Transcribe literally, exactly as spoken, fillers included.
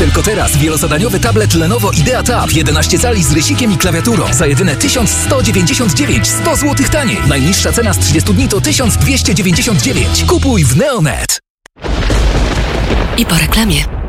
Tylko teraz wielozadaniowy tablet Lenovo Idea Tab jedenaście cali z rysikiem i klawiaturą za jedyne tysiąc sto dziewięćdziesiąt dziewięć, sto złotych taniej. Najniższa cena z trzydziestu dni to tysiąc dwieście dziewięćdziesiąt dziewięć. Kupuj w Neonet. I po reklamie.